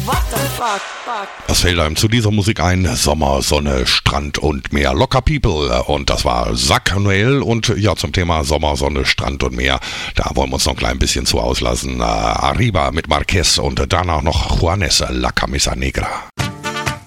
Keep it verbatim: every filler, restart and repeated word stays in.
Was fällt einem zu dieser Musik ein? Sommer, Sonne, Strand und Meer. Locker People. Und das war Zack Noel. Und ja, zum Thema Sommer, Sonne, Strand und Meer, da wollen wir uns noch ein klein bisschen zu auslassen. Uh, Arriba mit Marquez und danach noch Juanes, La Camisa Negra.